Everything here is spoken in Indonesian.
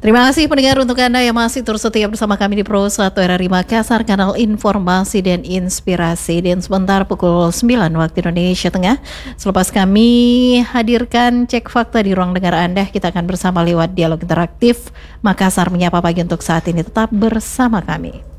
Terima kasih pendengar untuk Anda yang masih terus setia bersama kami di Pro 1 RRI Makassar, kanal informasi dan inspirasi. Dan sebentar pukul 9 waktu Indonesia Tengah, selepas kami hadirkan cek fakta di ruang dengar Anda, kita akan bersama lewat dialog interaktif Makassar Menyapa Pagi untuk saat ini. Tetap bersama kami.